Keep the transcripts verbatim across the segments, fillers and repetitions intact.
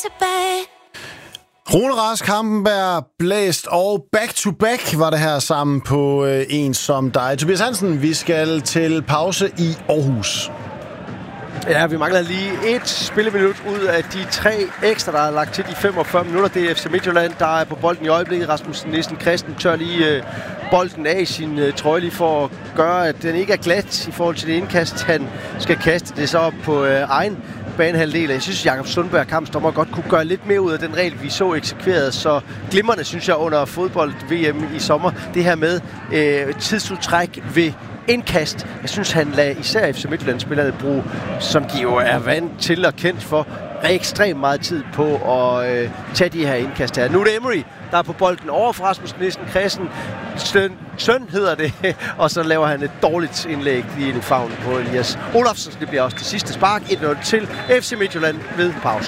tilbage. Rune Rask, Hampenberg, Blæst og Back to Back var det her sammen på øh, En som dig. Tobias Hansen, vi skal til pause i Aarhus. Ja, vi mangler lige et spilleminut ud af de tre ekstra, der er lagt til de femogfyrre minutter. Det er F C Midtjylland, der er på bolden i øjeblikket. Rasmus Nielsen Christen tør lige øh, bolden af i sin øh, trøje lige for at gøre, at den ikke er glat i forhold til det indkast. Han skal kaste det så op på øh, egen banehalvdel. Jeg synes, Jakob Sundberg, kampsdommer, godt kunne gøre lidt mere ud af den regel, vi så eksekveret. Så glimrende, synes jeg, under fodbold-V M i sommer. Det her med øh, tidsudtræk ved indkast. Jeg synes, han lader især F C Midtjylland-spillerne bruge, som de jo er vant til og kendt for, ekstremt meget tid på at øh, tage de her indkast her. Nu er det Emery, der er på bolden over for Rasmus Nielsen Christen. Søn, søn hedder det, og så laver han et dårligt indlæg lige ind i favnen på Elias Olafsen. Det bliver også det sidste spark. et nul til F C Midtjylland ved pausen.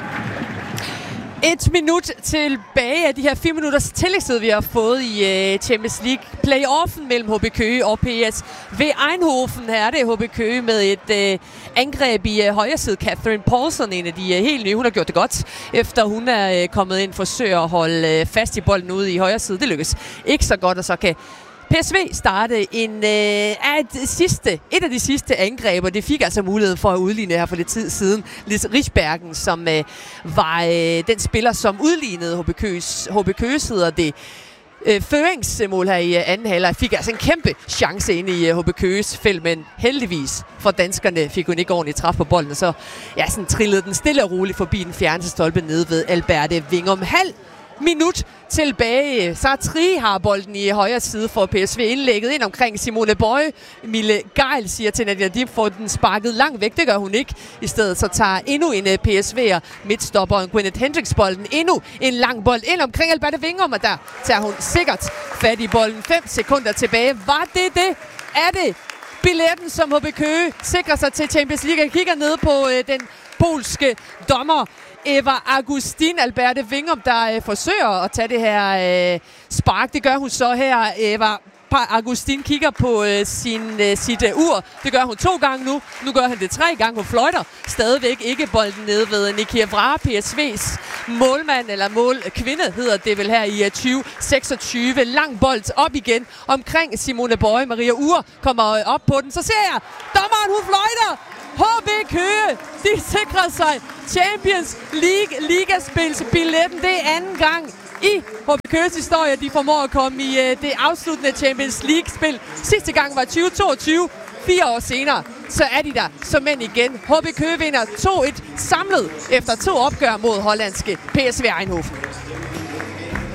Et minut tilbage af de her fire minutters tillægstid, vi har fået i uh, Champions League. Playoffen mellem H B Køge og P S V Eindhoven. Her er det H B Køge med et uh, angreb i uh, højre side. Catherine Paulson, en af de uh, helt nye. Hun har gjort det godt, efter hun er uh, kommet ind, forsøger at holde uh, fast i bolden ude i højre side. Det lykkes ikke så godt, og så kan P S V starte en, øh, et, sidste, et af de sidste angreb, og det fik altså muligheden for at udligne her for lidt tid siden. Lis Richbergen, som øh, var øh, den spiller, som udlignede H B Køges, H B Køges hedder det. Øh, føringsmål her i øh, anden halvleg fik altså en kæmpe chance ind i øh, H B Køges felt, men heldigvis for danskerne fik hun ikke ordentligt træf på bolden, så ja, sådan trillede den stille og roligt forbi den fjerneste stolpe nede ved Alberte Vingum. Halv minut tilbage. Sartri har bolden i højre side for P S V, indlægget ind omkring Simone Bøje. Mille Geil siger til Nadia Dip, får den sparket langt væk. Det gør hun ikke. I stedet så tager endnu en P S V'er midtstopperen Gwyneth Hendricks bolden. Endnu en lang bold ind omkring Alberte Vingum, og der tager hun sikkert fat i bolden. Fem sekunder tilbage. Var det det? Er det billetten, som H B Køge sikrer sig til Champions League? Jeg kigger ned på øh, den polske dommer Eva Augustin Alberte Vingum, der øh, forsøger at tage det her øh, spark. Det gør hun så her. Eva Augustin kigger på øh, sin, øh, sit øh, ur. Det gør hun to gange nu. Nu gør han det tre gange. Hun fløjter stadigvæk ikke bolden nede ved Nikia Vra, P S V's målmand, eller målkvinde hedder det vel her i uh, tyve seksogtyve. Lang bold op igen omkring Simone Bøje. Maria Ure kommer op på den. Så ser jeg, dommeren hun fløjter. H B Køge, de sikrer sig Champions League ligaspilsbilletten. Det er anden gang i H B Køges historie, de formår at komme i uh, det afsluttende Champions League-spil. Sidste gang var tyve toogtyve. Fire år senere, så er de der som mænd igen. H B Køge vinder to et samlet efter to opgør mod hollandske P S V Eindhoven.